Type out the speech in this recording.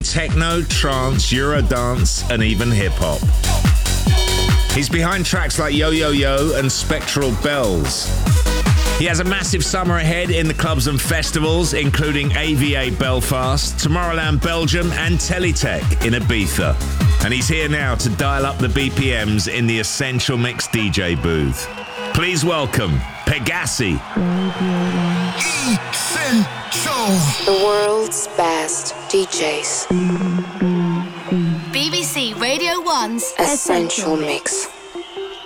techno, trance, Eurodance, and even hip-hop. He's behind tracks like Yo Yo Yo and Spectral Bells. He has a massive summer ahead in the clubs and festivals, including AVA Belfast, Tomorrowland Belgium, and Teletech in Ibiza. And he's here now to dial up the BPMs in the Essential Mix DJ booth. Please welcome Pegassi. Essential. The world's best DJs. BBC Radio 1's Essential Mix.